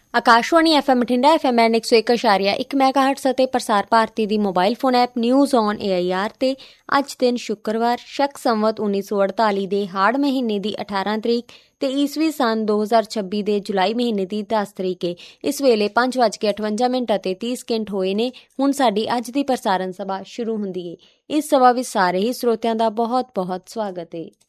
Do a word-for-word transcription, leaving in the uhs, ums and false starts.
Akashvani F M Bathinda F M N ਇੱਕ ਸੌ ਇੱਕ ਅਸ਼ਾਰੀਆ ਇੱਕ ਮੈਗਾਹਰਟਜ਼ ਅਤੇ ਪ੍ਰਸਾਰ ਭਾਰਤੀ ਦੀ mobile phone app news on A I R ਤੇ ਅੱਜ ਦਿਨ ਸ਼ੁੱਕਰਵਾਰ ਸ਼ਕ ਸੰਵਤ ਉੱਨੀ ਸੌ ਅੜਤਾਲੀ ਦੇ ਹਾੜ ਮਹੀਨੇ ਦੀ ਅਠਾਰਾਂ ਤਰੀਕ ਤੇ ਈਸਵੀ ਸੰਨ ਦੋ ਹਜ਼ਾਰ ਛੱਬੀ ਦੇ ਜੁਲਾਈ ਮਹੀਨੇ ਦੀ ਦਸ ਤਰੀਕ ਏ। ਇਸ ਵੇਲੇ ਪੰਜ ਵੱਜ ਕੇ ਅਠਵੰਜਾ ਮਿੰਟ ਅਤੇ ਤੀਹ ਸਕਿੰਟ ਹੋਏ ਨੇ। ਹੁਣ ਸਾਡੀ ਅੱਜ ਦੀ ਪ੍ਰਸਾਰਣ ਸਭਾ ਸ਼ੁਰੂ ਹੁੰਦੀ ਏ। ਇਸ ਸਭਾ ਵਿੱਚ ਸਾਰੇ ਹੀ ਸਰੋਤਿਆਂ ਦਾ ਬਹੁਤ ਬਹੁਤ ਸਵਾਗਤ ਏ।